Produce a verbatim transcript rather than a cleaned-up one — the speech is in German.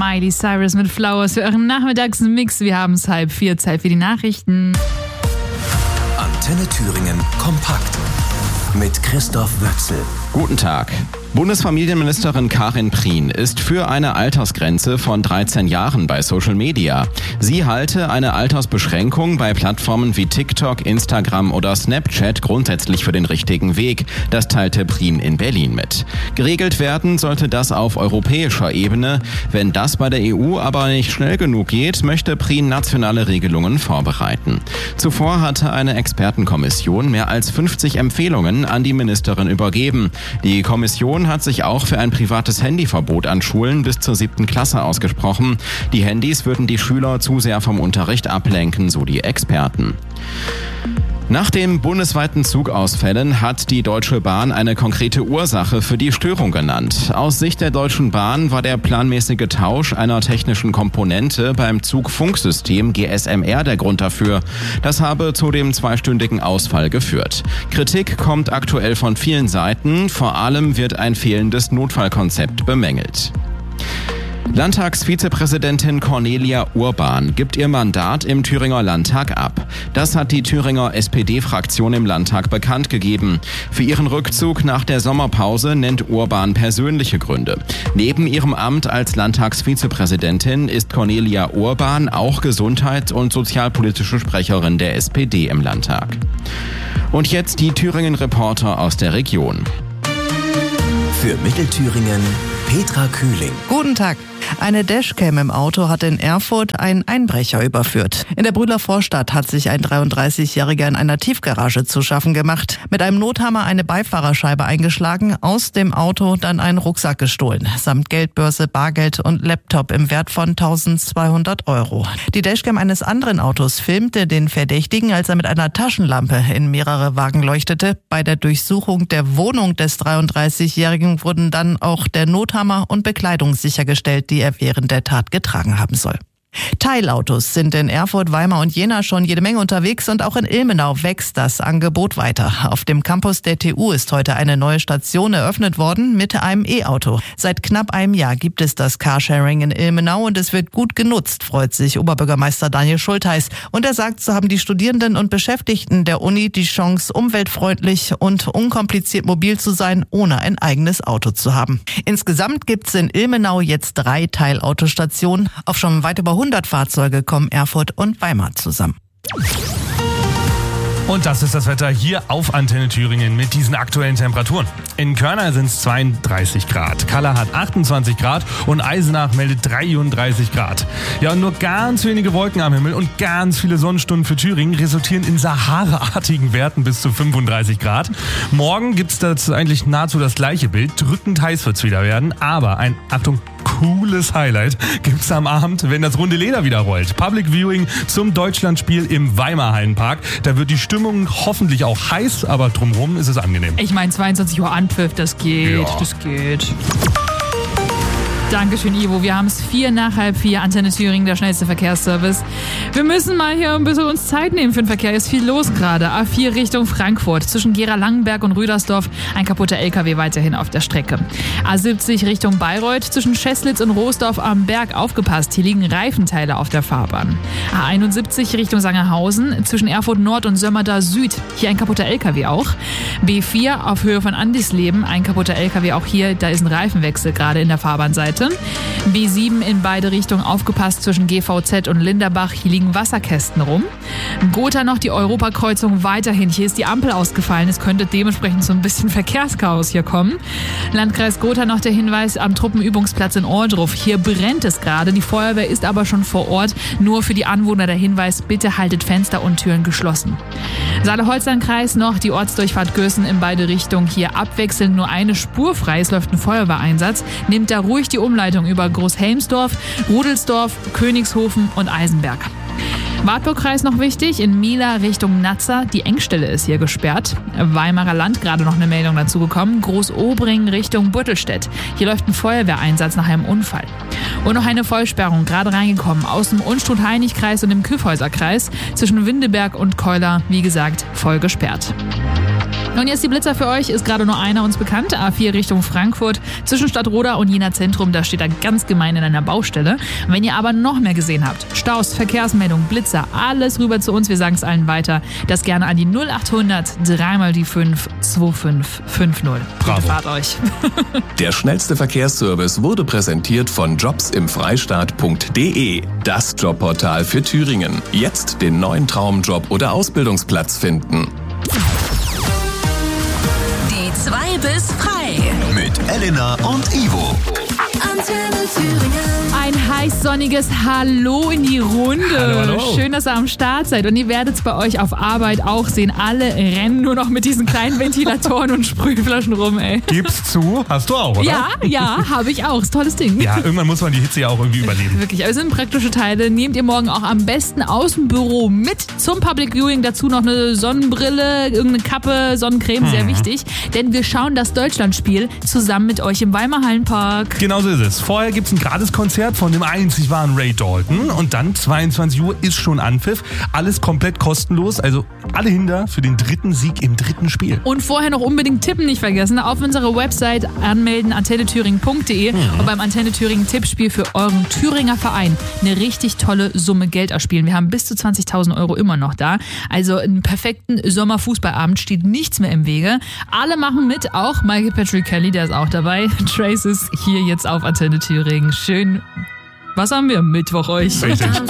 Miley Cyrus mit Flowers für euren Nachmittagsmix. Wir haben es halb vier, Zeit für die Nachrichten. Antenne Thüringen kompakt mit Christoph Wöchsel. Guten Tag. Bundesfamilienministerin Karin Prien ist für eine Altersgrenze von dreizehn Jahren bei Social Media. Sie halte eine Altersbeschränkung bei Plattformen wie TikTok, Instagram oder Snapchat grundsätzlich für den richtigen Weg. Das teilte Prien in Berlin mit. Geregelt werden sollte das auf europäischer Ebene. Wenn das bei der E U aber nicht schnell genug geht, möchte Prien nationale Regelungen vorbereiten. Zuvor hatte eine Expertenkommission mehr als fünfzig Empfehlungen an die Ministerin übergeben. Die Kommission hat sich auch für ein privates Handyverbot an Schulen bis zur siebten Klasse ausgesprochen. Die Handys würden die Schüler zu sehr vom Unterricht ablenken, so die Experten. Nach den bundesweiten Zugausfällen hat die Deutsche Bahn eine konkrete Ursache für die Störung genannt. Aus Sicht der Deutschen Bahn war der planmäßige Tausch einer technischen Komponente beim Zugfunksystem G S M R der Grund dafür. Das habe zu dem zweistündigen Ausfall geführt. Kritik kommt aktuell von vielen Seiten, vor allem wird ein fehlendes Notfallkonzept bemängelt. Landtagsvizepräsidentin Cornelia Urban gibt ihr Mandat im Thüringer Landtag ab. Das hat die Thüringer S P D-Fraktion im Landtag bekannt gegeben. Für ihren Rückzug nach der Sommerpause nennt Urban persönliche Gründe. Neben ihrem Amt als Landtagsvizepräsidentin ist Cornelia Urban auch gesundheits- und sozialpolitische Sprecherin der S P D im Landtag. Und jetzt die Thüringen-Reporter aus der Region. Für Mittelthüringen Petra Kühling. Guten Tag. Eine Dashcam im Auto hat in Erfurt einen Einbrecher überführt. In der Brühler Vorstadt hat sich ein dreiunddreißigjähriger in einer Tiefgarage zu schaffen gemacht. Mit einem Nothammer eine Beifahrerscheibe eingeschlagen, aus dem Auto dann einen Rucksack gestohlen. Samt Geldbörse, Bargeld und Laptop im Wert von eintausendzweihundert Euro. Die Dashcam eines anderen Autos filmte den Verdächtigen, als er mit einer Taschenlampe in mehrere Wagen leuchtete. Bei der Durchsuchung der Wohnung des dreiunddreißigjährigen wurden dann auch der Nothammer und Bekleidung sichergestellt, die er während der Tat getragen haben soll. Teilautos sind in Erfurt, Weimar und Jena schon jede Menge unterwegs und auch in Ilmenau wächst das Angebot weiter. Auf dem Campus der T U ist heute eine neue Station eröffnet worden mit einem E-Auto. Seit knapp einem Jahr gibt es das Carsharing in Ilmenau und es wird gut genutzt, freut sich Oberbürgermeister Daniel Schultheis. Und er sagt, so haben die Studierenden und Beschäftigten der Uni die Chance, umweltfreundlich und unkompliziert mobil zu sein, ohne ein eigenes Auto zu haben. Insgesamt gibt es in Ilmenau jetzt drei Teilautostationen. Auf schon weit über hundert Fahrzeuge kommen Erfurt und Weimar zusammen. Und das ist das Wetter hier auf Antenne Thüringen mit diesen aktuellen Temperaturen. In Körner sind es zweiunddreißig Grad, Kalla hat achtundzwanzig Grad und Eisenach meldet dreiunddreißig Grad. Ja, und nur ganz wenige Wolken am Himmel und ganz viele Sonnenstunden für Thüringen resultieren in Sahara-artigen Werten bis zu fünfunddreißig Grad. Morgen gibt es dazu eigentlich nahezu das gleiche Bild. Drückend heiß wird es wieder werden, aber ein, Achtung, cooles Highlight gibt's am Abend, wenn das runde Leder wieder rollt. Public Viewing zum Deutschlandspiel im Weimar Hallenpark. Da wird die Stimmung hoffentlich auch heiß, aber drumherum ist es angenehm. Ich meine, zweiundzwanzig Uhr Anpfiff, das geht, ja. das geht. Dankeschön, Ivo. Wir haben es vier nach halb vier. Antenne Thüringen, der schnellste Verkehrsservice. Wir müssen mal hier ein bisschen uns Zeit nehmen für den Verkehr. Ist viel los gerade. A vier Richtung Frankfurt. Zwischen Gera-Langenberg und Rüdersdorf ein kaputter L K W weiterhin auf der Strecke. A siebzig Richtung Bayreuth. Zwischen Scheßlitz und Roosdorf am Berg aufgepasst. Hier liegen Reifenteile auf der Fahrbahn. A einundsiebzig Richtung Sangerhausen. Zwischen Erfurt Nord und Sömmerda Süd. Hier ein kaputter L K W auch. B vier auf Höhe von Andisleben. Ein kaputter L K W auch hier. Da ist ein Reifenwechsel gerade in der Fahrbahnseite. B sieben in beide Richtungen aufgepasst zwischen G V Z und Linderbach. Hier liegen Wasserkästen rum. Gotha noch die Europakreuzung weiterhin. Hier ist die Ampel ausgefallen. Es könnte dementsprechend so ein bisschen Verkehrschaos hier kommen. Landkreis Gotha noch der Hinweis am Truppenübungsplatz in Ohrdruf. Hier brennt es gerade. Die Feuerwehr ist aber schon vor Ort. Nur für die Anwohner der Hinweis, bitte haltet Fenster und Türen geschlossen. Saale-Holstein-Kreis noch die Ortsdurchfahrt Gößen in beide Richtungen. Hier abwechselnd nur eine Spur frei. Es läuft ein Feuerwehreinsatz. Nehmt da ruhig die Umleitung über Großhelmsdorf, Rudelsdorf, Königshofen und Eisenberg. Wartburg-Kreis noch wichtig, in Mila Richtung Nazza, die Engstelle ist hier gesperrt. Weimarer Land, gerade noch eine Meldung dazu gekommen, Großobring Richtung Buttelstedt. Hier läuft ein Feuerwehreinsatz nach einem Unfall. Und noch eine Vollsperrung, gerade reingekommen, aus dem Unstrut-Heinig-Kreis und dem Kyffhäuser-Kreis, zwischen Windeberg und Keuler, wie gesagt, voll gesperrt. Und jetzt die Blitzer für euch, ist gerade nur einer uns bekannt. A vier Richtung Frankfurt, zwischen Stadtroda und Jena Zentrum, da steht er ganz gemein in einer Baustelle. Wenn ihr aber noch mehr gesehen habt, Staus, Verkehrsmeldungen, Blitzer, alles rüber zu uns, wir sagen es allen weiter. Das gerne an die null achthundert drei mal die fünf zwei fünf fünf null. Bravo. Gute Fahrt euch. Der schnellste Verkehrsservice wurde präsentiert von jobs im freistaat punkt de, das Jobportal für Thüringen. Jetzt den neuen Traumjob oder Ausbildungsplatz finden. Die zwei bis frei. Mit Elena und Ivo. Antenne Thüringen. Ein heiß sonniges Hallo in die Runde. Hallo, hallo. Schön, dass ihr am Start seid. Und ihr werdet es bei euch auf Arbeit auch sehen. Alle rennen nur noch mit diesen kleinen Ventilatoren und Sprühflaschen rum, ey. Gib's zu, hast du auch, oder? Ja, ja, habe ich auch. Ist tolles Ding. Ja, irgendwann muss man die Hitze ja auch irgendwie überleben. Wirklich, aber es sind praktische Teile. Nehmt ihr morgen auch am besten aus dem Büro mit zum Public Viewing. Dazu noch eine Sonnenbrille, irgendeine Kappe, Sonnencreme, sehr wichtig. Denn wir schauen das Deutschlandspiel zusammen mit euch im Weimar Hallenpark. Genau so ist es. Vorher gibt's ein Gratiskonzert von dem einzig wahren Ray Dalton und dann zweiundzwanzig Uhr ist schon Anpfiff. Alles komplett kostenlos, also alle hinter für den dritten Sieg im dritten Spiel. Und vorher noch unbedingt tippen nicht vergessen. Auf unserer Website anmelden, antenne thüringen punkt de mhm. und beim Antenne Thüringen Tippspiel für euren Thüringer Verein eine richtig tolle Summe Geld erspielen. Wir haben bis zu zwanzigtausend Euro immer noch da. Also einen perfekten Sommerfußballabend steht nichts mehr im Wege. Alle machen mit, auch Michael Patrick Kelly, der ist auch dabei. Trace ist hier jetzt auf Antenne Thüringen. Schön. Was haben wir? Mittwoch euch. Richtig.